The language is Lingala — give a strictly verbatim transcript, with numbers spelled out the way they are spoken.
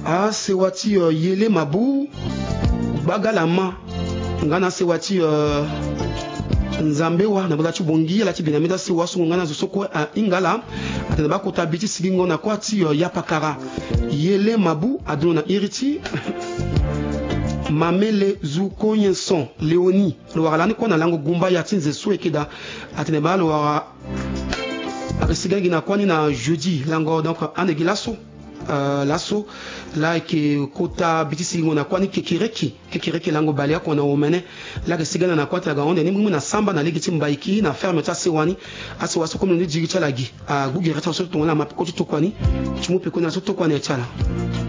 Ah, c'est wati uh, yele mabu bagalama ngana c'est wati uh, nzambewa na bala chibongi la chibinamida si wasu ngana zosoko uh, ingala ataba kota biti sigingo na kwati uh, yapakara yele mabu adona iriti mamele zu konyenson leoni lo waralani kwa na lango gumba ya tinze suekeda ateneba lo wara akisigangi na kwani na jeudi lango donc anegi lasso Uh, lasso la ke kota bitisi ngona kwani kekireki kekireki lango balia kona omene la ke sigana na kwata ga onde ni mu na samba na ligi timbaiki na ferme ta sewani asi waso comme ni jigi chalagi a gugi reta so to na mapiko to kwani chimu pe kona so to kwani chala